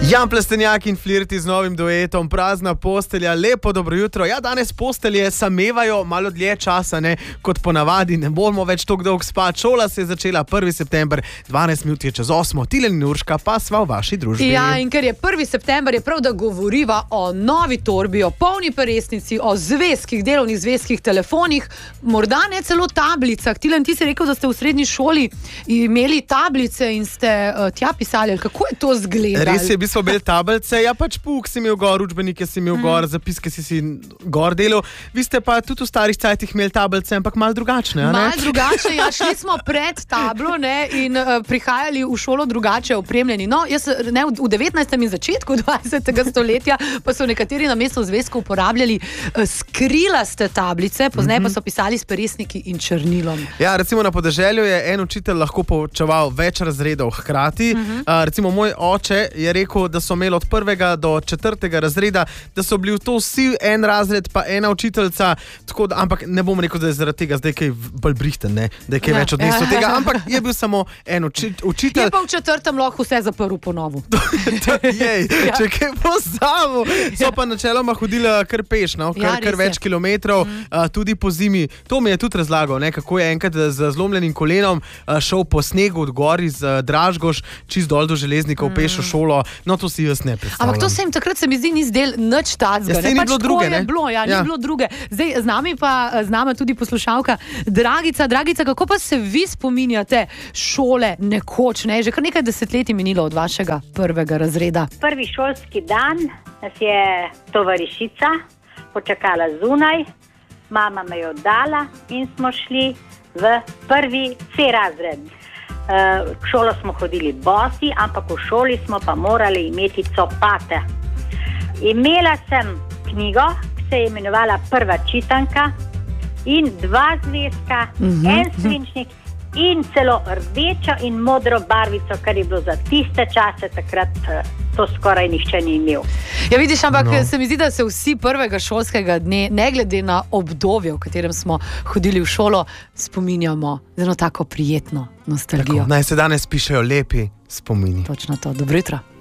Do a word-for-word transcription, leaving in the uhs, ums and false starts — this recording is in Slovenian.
Jan Plestenjak in Flirti z novim duetom, prazna postelja, lepo dobro jutro. Ja, danes postelje samevajo malo dlje časa, ne, kot ponavadi, ne bomo več toliko dolg spati. Šola se je začela prvi september, dvanajst minut je čez osmo, Tilen in Urška pa sva v vaši družbi. Ja, in ker je prvi september, je prav, da govoriva o novi torbi, o polni peresnici, o zvezkih, delovnih zvezkih, telefonih, morda ne celo tablicah. Tilen, ti si rekel, da ste v srednji šoli imeli tablice in ste uh, tja pisali. Kako je to zgledalo? Res je, smo imeli tablice, ja pač pouk si imel gor, učbenike si imel gor, mm. zapiske si si gor delal. Vi ste pa tudi v starih cajtih imeli tablice, ampak malo drugačne, a ne? Malo drugačne, ja, šli smo pred tablo, ne, in uh, prihajali v šolo drugače opremljeni. No, jaz, ne, v devetnajstem in začetku dvajsetega stoletja pa so nekateri namesto zvezkov uporabljali uh, skrilaste tablice, pozneje mm-hmm. pa so pisali s peresniki in črnilom. Ja, recimo na podeželju je en učitelj lahko poučeval več razredov hkrati. Mm-hmm. Uh, recimo moj oče je rekel, da so imeli od prvega do četrtega razreda, da so bili v to vsi en razred, pa ena učiteljica, tako da, ampak ne bom rekel, da je zaradi tega zdaj kaj bolj brihten, ne, da je kaj ja. več odnesel ja. tega, ampak je bil samo en uči, učitelj. Je pa v četrtem lahko vse zaprl ponovu. Jej, ja. če kaj pozavu. So pa načeloma hodili kar peš, no, kar, ja, kar več kilometrov, mm. uh, tudi po zimi. To mi je tudi razlagal, ne, kako je enkrat z zlomljenim kolenom uh, šel po snegu od gori z uh, Dražgoš, čist dol do Železnikov, mm. peš v šolo. No, to si jaz ne predstavljam. Ampak to se jim takrat se mi zdi ni zdel nič tacga. Ja, se ni pač bilo druge, ne? Bilo, ja, ja. Ni bilo druge. Zdaj, z nami pa, z nami tudi poslušalka Dragica. Dragica, kako pa se vi spominjate šole nekoč, ne? Že kar nekaj desetletij minilo od vašega prvega razreda. Prvi šolski dan nas je tovarišica počakala zunaj, mama me je oddala in smo šli v prvi C razred. Uh, v šolo smo hodili bosi, ampak v šoli smo pa morali imeti copate. Imela sem knjigo, ki se je imenovala Prva čitanka, in dva zvezka, mm-hmm. en svinčnik in celo rdečo in modro barvico, kar je bilo za tiste čase takrat uh, to skoraj nihče ni imel. Ja, vidiš, ampak no. se mi zdi, da se vsi prvega šolskega dne, ne glede na obdobje, v katerem smo hodili v šolo, spominjamo z eno tako prijetno nostalgijo. Tako, naj se danes pišejo lepi spomini. Točno to. Dobro jutro.